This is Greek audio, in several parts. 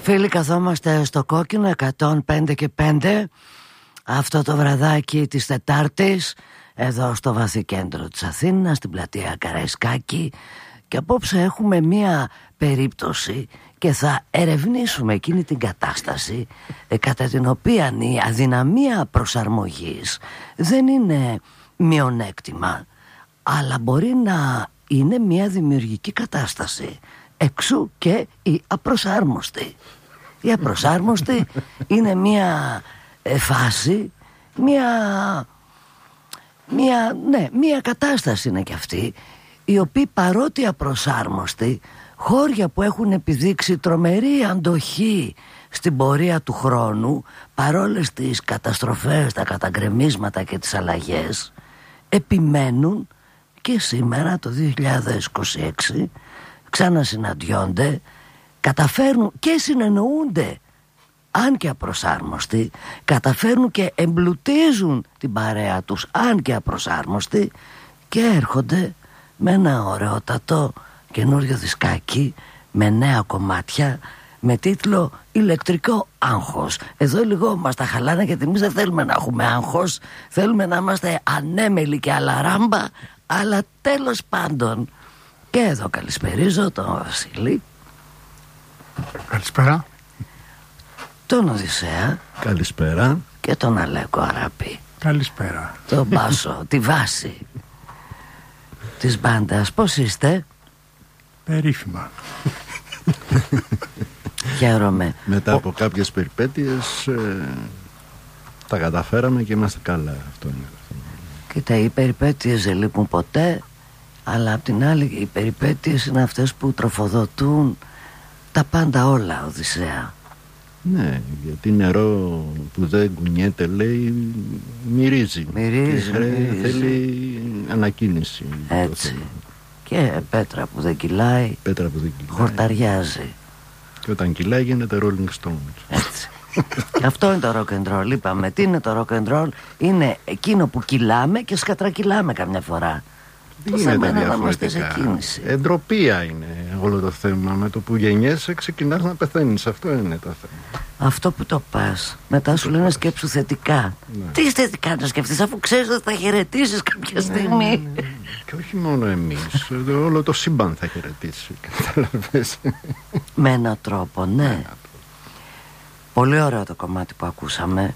Φίλοι, καθόμαστε στο κόκκινο 105 και 5 αυτό το βραδάκι της Τετάρτης, εδώ στο βαθύ κέντρο της Αθήνας, στην πλατεία Καραϊσκάκη. Και απόψε έχουμε μία περίπτωση και θα ερευνήσουμε εκείνη την κατάσταση κατά την οποία η αδυναμία προσαρμογής δεν είναι μειονέκτημα, αλλά μπορεί να είναι μία δημιουργική κατάσταση. Εξού και η απροσάρμοστη. Η απροσάρμοστη είναι μία φάση, μία κατάσταση είναι και αυτή, η οποία παρότι απροσάρμοστη, χώρια που έχουν επιδείξει τρομερή αντοχή στην πορεία του χρόνου, παρόλες τις καταστροφές, τα καταγκρεμίσματα και τις αλλαγές, επιμένουν και σήμερα το 2026 ξανασυναντιόνται, καταφέρνουν και συνεννοούνται, αν και απροσάρμοστοι, καταφέρνουν και εμπλουτίζουν την παρέα τους, αν και απροσάρμοστοι, και έρχονται με ένα ωραιότατο καινούριο δισκάκι με νέα κομμάτια με τίτλο «Ηλεκτρικό άγχος». Εδώ λίγο μας τα χαλάνε, γιατί εμείς δεν θέλουμε να έχουμε άγχος, θέλουμε να είμαστε ανέμελοι και αλαράμπα, αλλά τέλος πάντων. Και εδώ καλησπερίζω τον Βασίλη. Καλησπέρα. Τον Οδυσσέα. Καλησπέρα. Και τον Αλέκο Αράπη. Καλησπέρα. Τον Μπάσο, τη βάση της μπάντας. Πώς είστε? Περίφημα. Χαίρομαι. Μετά από κάποιες περιπέτειες τα καταφέραμε και είμαστε καλά. Αυτό είναι. Κοίτα, οι περιπέτειες δεν λείπουν ποτέ, αλλά απ' την άλλη οι περιπέτειες είναι αυτές που τροφοδοτούν τα πάντα όλα, Οδυσσέα. Ναι, γιατί νερό που δεν κουνιέται, λέει, μυρίζει. Μυρίζει. Θέλει ανακίνηση. Έτσι. Και πέτρα που δεν κυλάει, χορταριάζει. Και όταν κυλάει γίνεται Rolling Stones. Έτσι. Αυτό είναι το rock and roll. Είπαμε, τι είναι το rock and roll? Είναι εκείνο που κυλάμε και σκατρακυλάμε καμιά φορά. Δεν γίνεται διαφορετικά. Εντροπία είναι όλο το θέμα. Με το που γεννιέσαι ξεκινάς να πεθαίνεις. Αυτό είναι το θέμα. Αυτό που το πας, μετά σου λένε σκέψου θετικά. Ναι. Τι θετικά να σκεφτείς, αφού ξέρεις ότι θα χαιρετήσεις κάποια στιγμή. Ναι. Και όχι μόνο εμείς, όλο το σύμπαν θα χαιρετήσει. Καταλαβαίνεις. Με έναν τρόπο, ναι. Πολύ ωραίο το κομμάτι που ακούσαμε.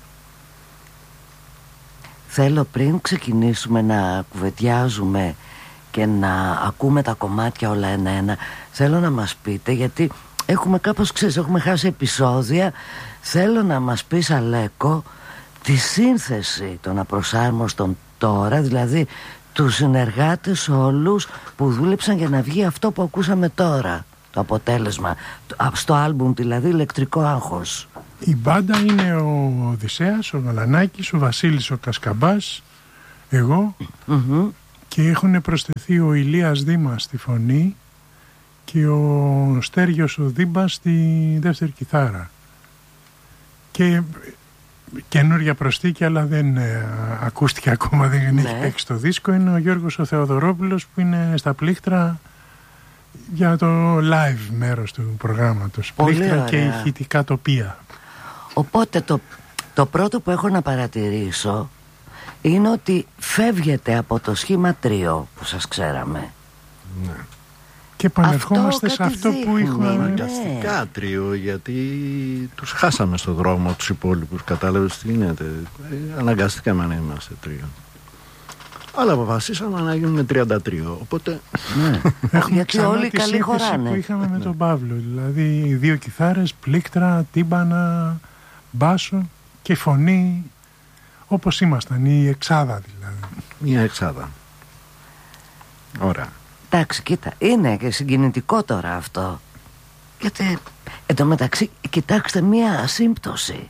Θέλω πριν ξεκινήσουμε να κουβεντιάζουμε και να ακούμε τα κομμάτια όλα ένα-ένα, θέλω να μας πείτε, γιατί έχουμε κάπως, ξέρεις, έχουμε χάσει επεισόδια. Θέλω να μας πεις, Αλέκο, τη σύνθεση των απροσάρμοστων τώρα, δηλαδή τους συνεργάτες όλους που δούλεψαν για να βγει αυτό που ακούσαμε τώρα, το αποτέλεσμα στο άλμπουμ, δηλαδή «Ηλεκτρικό άγχος». Η μπάντα είναι ο Οδυσσέας, ο Γαλανάκης, ο Βασίλης ο Κασκαμπάς, εγώ, και έχουν προσθεθεί ο Ηλίας Δήμας στη φωνή και ο Στέργιος ο Δήμπας στη δεύτερη κιθάρα. Και καινούρια προσθήκη, αλλά δεν ακούστηκε ακόμα, δεν έχει παίξει το δίσκο, είναι ο Γιώργος ο Θεοδωρόπουλος, που είναι στα πλήκτρα για το live μέρος του προγράμματος. Πολύ πλήκτρα ωραία. Και ηχητικά τοπία. Οπότε το πρώτο που έχω να παρατηρήσω είναι ότι φεύγετε από το σχήμα τρίο που σας ξέραμε. Ναι. Και επανερχόμαστε σε αυτό που είχαμε. Αναγκαστικά τρίο, γιατί τους χάσαμε στο δρόμο τους υπόλοιπους. Κατάλαβες τι γίνεται? Αναγκαστικά να είμαστε τρίο. Αλλά αποφασίσαμε να γίνουμε 33. Οπότε γιατί όλοι οι καλοί χωράνε. Που είχαμε με τον Παύλο. Δηλαδή 2 κιθάρες, πλήκτρα, τύμπανα, μπάσο και φωνή, όπως ήμασταν, η εξάδα δηλαδή. Μια εξάδα. Ωραία. Εντάξει, κοίτα, είναι και συγκινητικό τώρα αυτό. Γιατί εν τω μεταξύ, κοιτάξτε, μία σύμπτωση.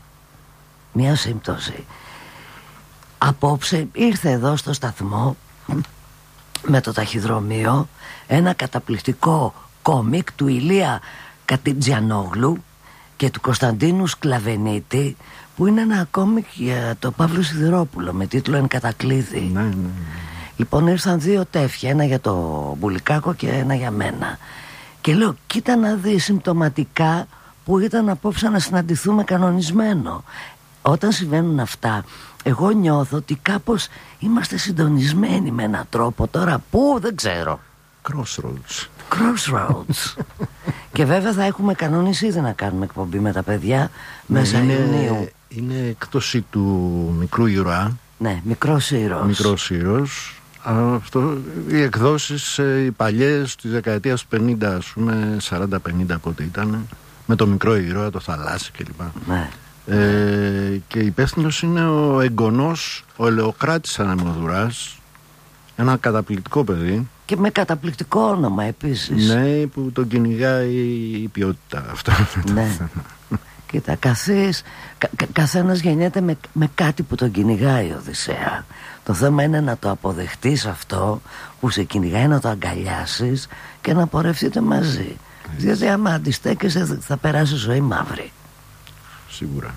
Απόψε ήρθε εδώ στο σταθμό με το ταχυδρομείο ένα καταπληκτικό κόμικ του Ηλία Κατιτζιανόγλου και του Κωνσταντίνου Σκλαβενίτη, που είναι ένα κόμικ για τον Παύλο Σιδηρόπουλο με τίτλο «Εν κατακλείδη». Ναι. Λοιπόν, ήρθαν 2 τέφια, ένα για το Μπουλικάκο και ένα για μένα. Και λέω, κοίτα να δεις συμπτωματικά που ήταν απόψε να συναντηθούμε κανονισμένο. Όταν συμβαίνουν αυτά, εγώ νιώθω ότι είμαστε συντονισμένοι με έναν τρόπο. Τώρα πού δεν ξέρω. Crossroads. Και βέβαια θα έχουμε κανονίσει ήδη να κάνουμε εκπομπή με τα παιδιά μέσα Ιουνίου. Είναι έκδοση του Μικρού Ήρωα. Ναι, Μικρός Ήρωος. Αυτό, οι εκδόσεις οι παλιές της δεκαετίας 50, ας πούμε 40-50 πότε ήταν, με το Μικρό Ήρωα, το Θαλάσσι κλπ. Ναι. Και υπεύθυνος είναι ο εγγονός, ο Ελεοκράτης Ανεμοδουράς, ένα καταπληκτικό παιδί. Και με καταπληκτικό όνομα επίσης. Ναι, που τον κυνηγάει η ποιότητα αυτό. Ναι. Κοίτα, καθένας γεννιέται με κάτι που τον κυνηγάει, Οδυσσέα. Το θέμα είναι να το αποδεχτείς αυτό που σε κυνηγάει, να το αγκαλιάσεις και να πορευτείτε μαζί. Διότι άμα αντιστέκεσαι θα περάσει ζωή μαύρη. Σίγουρα.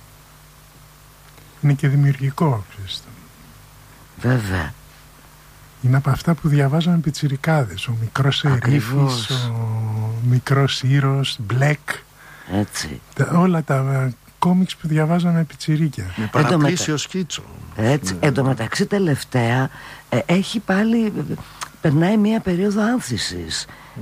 Είναι και δημιουργικό, ξέρεις. Βέβαια. Είναι από αυτά που διαβάζαμε πιτσιρικάδες. Ο μικρός Ερήφης, ο μικρός Ήρωος, Μπλεκ. Έτσι. Όλα τα κόμιξ που διαβάζαμε πιτσιρίκια. Με παραπλήσιο σκίτσο. Έτσι. Εν τω μεταξύ τελευταία έχει πάλι, περνάει μια περίοδο άνθησης.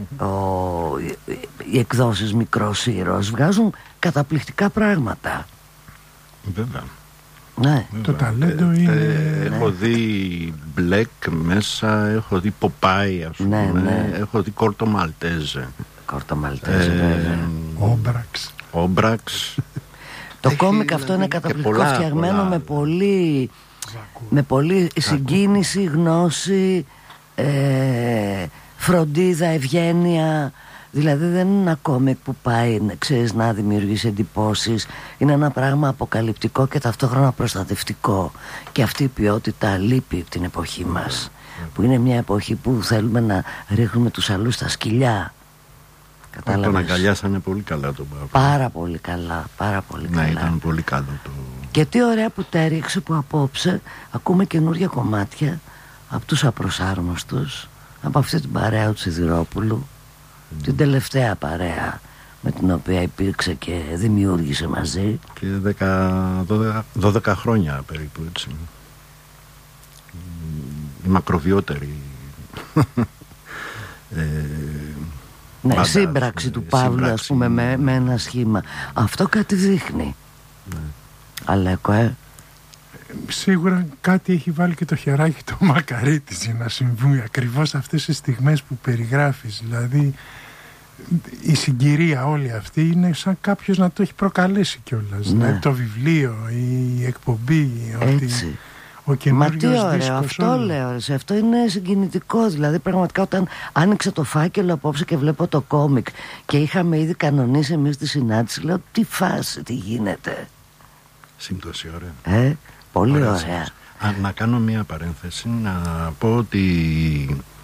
Οι εκδόσεις Μικρός Ήρωος βγάζουν καταπληκτικά πράγματα. Βέβαια. Ναι. Το ταλέντο είναι... Έχω δει Μπλεκ μέσα, έχω δει Ποπάι, ας πούμε, έχω δει Κόρτο Μαλτέζε. Βέβαια. Όμπραξ. Το κόμικ αυτό είναι καταπληκτικό, φτιαγμένο με πολύ συγκίνηση, γνώση, φροντίδα, ευγένεια. Δηλαδή δεν είναι ένα κόμικ που πάει, ξέρεις, να δημιουργήσει εντυπώσεις. Είναι ένα πράγμα αποκαλυπτικό και ταυτόχρονα προστατευτικό. Και αυτή η ποιότητα λείπει από την εποχή μας, που είναι μια εποχή που θέλουμε να ρίχνουμε τους αλλούς στα σκυλιά. Κατάλαβες. Τον αγκαλιάσανε πολύ καλά τον Παύλο. Πάρα πολύ καλά. Ναι, ήταν πολύ καλό το... Και τι ωραία που τέριξε που απόψε ακούμε καινούργια κομμάτια από τους Απροσάρμοστους, από αυτή την παρέα του Σιδηρόπουλου, την τελευταία παρέα με την οποία υπήρξε και δημιούργησε μαζί. Και 12 χρόνια περίπου, έτσι. Η μακροβιότερη ναι, σύμπραξη του Παύλου, ας πούμε, με ένα σχήμα. Αυτό κάτι δείχνει. Ναι. Αλέκο, Σίγουρα κάτι έχει βάλει και το χεράκι του Μακαρίτης για να συμβεί ακριβώς αυτές τις στιγμές που περιγράφεις. Δηλαδή η συγκυρία όλη αυτή είναι σαν κάποιος να το έχει προκαλέσει κιόλας. Ναι. Δηλαδή, το βιβλίο, η εκπομπή, έτσι. Ο καινούριος δίσκος. Μα τι ωραίο, αυτό λέω. Αυτό είναι συγκινητικό. Δηλαδή πραγματικά όταν άνοιξα το φάκελο απόψε και βλέπω το κόμικ και είχαμε ήδη κανονίσει εμείς τη συνάντηση, λέω τι φάση, τι γίνεται. Σύμπτωση, ωραία. Πολύ ωραία. Να κάνω μια παρένθεση, να πω ότι